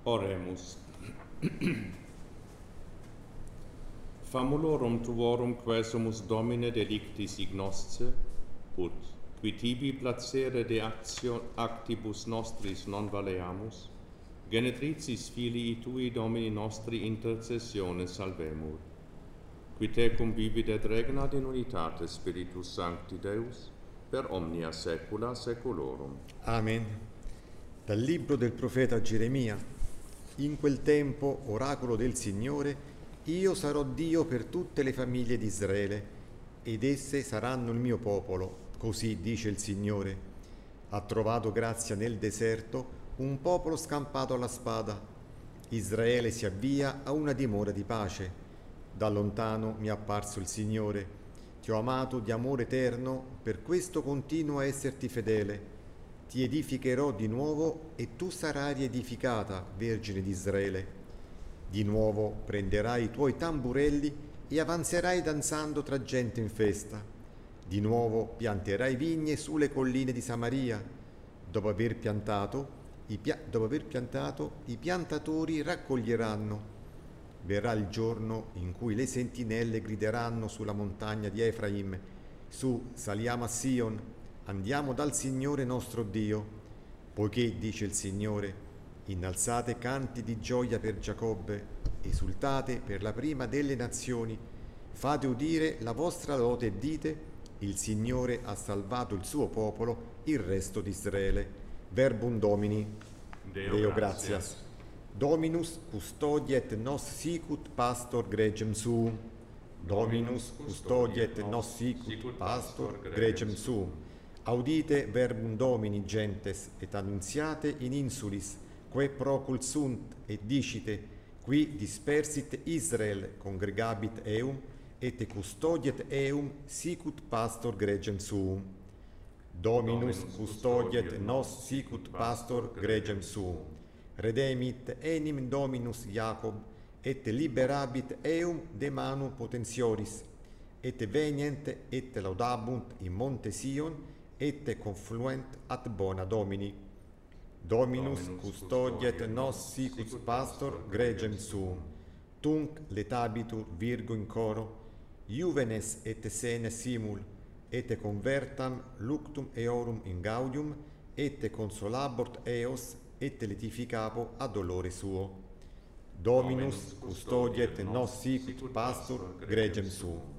Oremus. Famulorum tuorum quesumus Domine delictis ignosce, ut, qui tibi placere de actibus nostris non valeamus, genetricis filii tui Domini nostri intercessione salvemur, qui tecum vivit et regnat in unitate Spiritus Sancti Deus, per omnia saecula saeculorum. Amen. Dal libro del profeta Geremia. In quel tempo, oracolo del Signore, io sarò Dio per tutte le famiglie di Israele, ed esse saranno il mio popolo, così dice il Signore. Ha trovato grazia nel deserto un popolo scampato alla spada. Israele si avvia a una dimora di pace. Da lontano mi è apparso il Signore. Ti ho amato di amore eterno, per questo continuo a esserti fedele. Ti edificherò di nuovo e tu sarai riedificata, Vergine di Israele. Di nuovo prenderai i tuoi tamburelli e avanzerai danzando tra gente in festa. Di nuovo pianterai vigne sulle colline di Samaria. Dopo aver piantato, i piantatori raccoglieranno. Verrà il giorno in cui le sentinelle grideranno sulla montagna di Efraim: su, saliamo a Sion, andiamo dal Signore nostro Dio. Poiché, dice il Signore, innalzate canti di gioia per Giacobbe, esultate per la prima delle nazioni, fate udire la vostra lode e dite: il Signore ha salvato il suo popolo, il resto di Israele. Verbum Domini. Deo gratias. Dominus custodiet nos sicut pastor gregem suum. Dominus custodiet nos sicut pastor gregem suum. Audite verbum Domini gentes, et annunziate in insulis, quae procul sunt, et dicite: qui dispersit Israel, congregabit eum, et custodiet eum sicut pastor gregem suum. Dominus custodiet nos sicut pastor gregem suum. Redemit enim Dominus Jacob, et liberabit eum de manu potentioris, et venient et laudabunt in monte Sion, et confluent ad bona Domini. Dominus custodiet nos sicut pastor gregem suum. Tunc letabitur virgo in coro, juvenes et senes simul, et convertam luctum eorum in gaudium, et consolabort eos, et letificapo a dolore suo. Dominus custodiet nos sicut pastor gregem suum.